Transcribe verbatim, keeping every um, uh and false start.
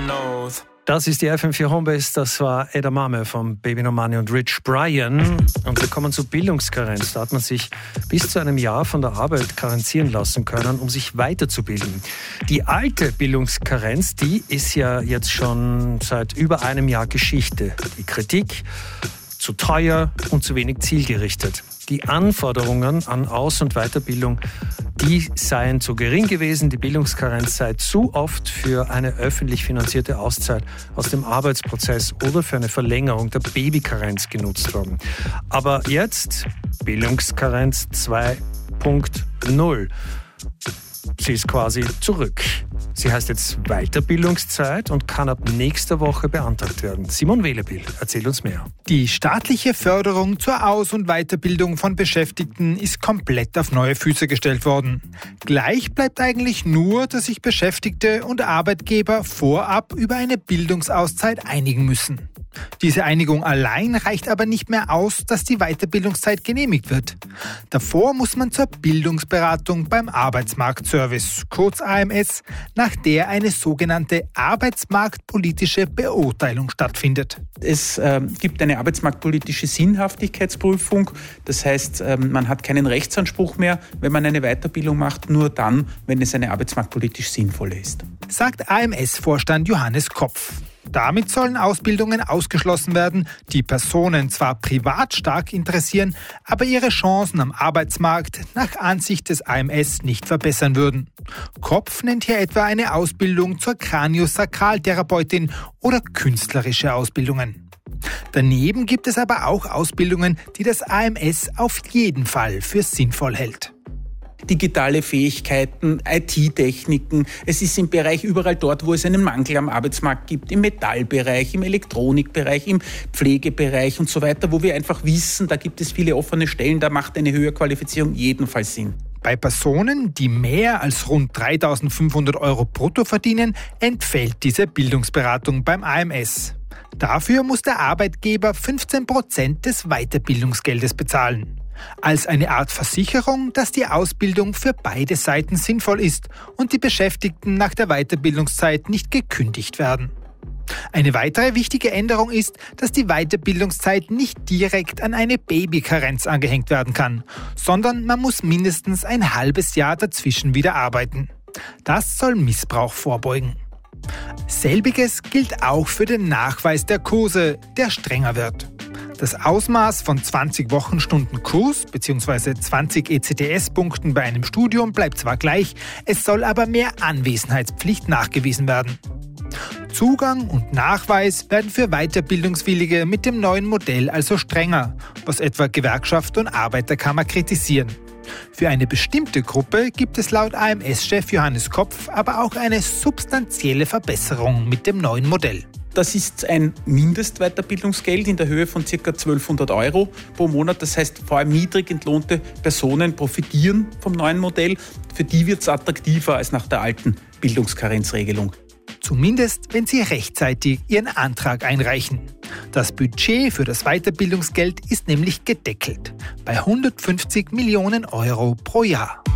knows. Das ist die F M vier Homebase, das war Edamame von Baby Normani und Rich Brian. Und wir kommen zur Bildungskarenz. Da hat man sich bis zu einem Jahr von der Arbeit karenzieren lassen können, um sich weiterzubilden. Die alte Bildungskarenz, die ist ja jetzt schon seit über einem Jahr Geschichte. Die Kritik: zu teuer und zu wenig zielgerichtet. Die Anforderungen an Aus- und Weiterbildung, die seien zu gering gewesen. Die Bildungskarenz sei zu oft für eine öffentlich finanzierte Auszeit aus dem Arbeitsprozess oder für eine Verlängerung der Babykarenz genutzt worden. Aber jetzt Bildungskarenz zwei Punkt null. Sie ist quasi zurück. Sie heißt jetzt Weiterbildungszeit und kann ab nächster Woche beantragt werden. Simon Wehlebill erzählt uns mehr. Die staatliche Förderung zur Aus- und Weiterbildung von Beschäftigten ist komplett auf neue Füße gestellt worden. Gleich bleibt eigentlich nur, dass sich Beschäftigte und Arbeitgeber vorab über eine Bildungsauszeit einigen müssen. Diese Einigung allein reicht aber nicht mehr aus, dass die Weiterbildungszeit genehmigt wird. Davor muss man zur Bildungsberatung beim Arbeitsmarktservice, kurz A M S, nach der eine sogenannte arbeitsmarktpolitische Beurteilung stattfindet. Es äh, gibt eine arbeitsmarktpolitische Sinnhaftigkeitsprüfung. Das heißt, äh, man hat keinen Rechtsanspruch mehr, wenn man eine Weiterbildung macht, nur dann, wenn es eine arbeitsmarktpolitisch sinnvolle ist. Sagt A M S-Vorstand Johannes Kopf. Damit sollen Ausbildungen ausgeschlossen werden, die Personen zwar privat stark interessieren, aber ihre Chancen am Arbeitsmarkt nach Ansicht des A M S nicht verbessern würden. Kopf nennt hier etwa eine Ausbildung zur Kraniosakraltherapeutin oder künstlerische Ausbildungen. Daneben gibt es aber auch Ausbildungen, die das A M S auf jeden Fall für sinnvoll hält. Digitale Fähigkeiten, I T-Techniken. Es ist im Bereich überall dort, wo es einen Mangel am Arbeitsmarkt gibt, im Metallbereich, im Elektronikbereich, im Pflegebereich und so weiter, wo wir einfach wissen, da gibt es viele offene Stellen, da macht eine höhere Qualifizierung jedenfalls Sinn. Bei Personen, die mehr als rund dreitausendfünfhundert Euro brutto verdienen, entfällt diese Bildungsberatung beim A M S. Dafür muss der Arbeitgeber fünfzehn Prozent des Weiterbildungsgeldes bezahlen. Als eine Art Versicherung, dass die Ausbildung für beide Seiten sinnvoll ist und die Beschäftigten nach der Weiterbildungszeit nicht gekündigt werden. Eine weitere wichtige Änderung ist, dass die Weiterbildungszeit nicht direkt an eine Babykarenz angehängt werden kann, sondern man muss mindestens ein halbes Jahr dazwischen wieder arbeiten. Das soll Missbrauch vorbeugen. Selbiges gilt auch für den Nachweis der Kurse, der strenger wird. Das Ausmaß von zwanzig Wochenstunden Kurs bzw. zwanzig E C T S-Punkten bei einem Studium bleibt zwar gleich, es soll aber mehr Anwesenheitspflicht nachgewiesen werden. Zugang und Nachweis werden für Weiterbildungswillige mit dem neuen Modell also strenger, was etwa Gewerkschaft und Arbeiterkammer kritisieren. Für eine bestimmte Gruppe gibt es laut A M S-Chef Johannes Kopf aber auch eine substanzielle Verbesserung mit dem neuen Modell. Das ist ein Mindestweiterbildungsgeld in der Höhe von ca. zwölfhundert Euro pro Monat. Das heißt, vor allem niedrig entlohnte Personen profitieren vom neuen Modell. Für die wird es attraktiver als nach der alten Bildungskarenzregelung. Zumindest, wenn sie rechtzeitig ihren Antrag einreichen. Das Budget für das Weiterbildungsgeld ist nämlich gedeckelt bei hundertfünfzig Millionen Euro pro Jahr.